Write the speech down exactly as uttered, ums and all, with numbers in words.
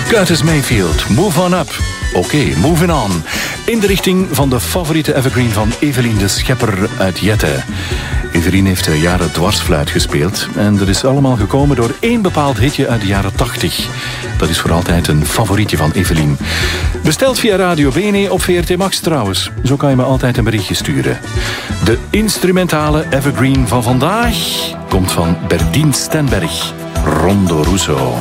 Curtis Mayfield, Move On Up. Oké, okay, moving on. In de richting van de favoriete evergreen van Evelien de Schepper uit Jette. Evelien heeft jaren dwarsfluit gespeeld. En dat is allemaal gekomen door één bepaald hitje uit de jaren tachtig. Dat is voor altijd een favorietje van Evelien. Besteld via Radio Bene op V R T Max trouwens. Zo kan je me altijd een berichtje sturen. De instrumentale evergreen van vandaag komt van Berdien Stenberg. Rondo Russo.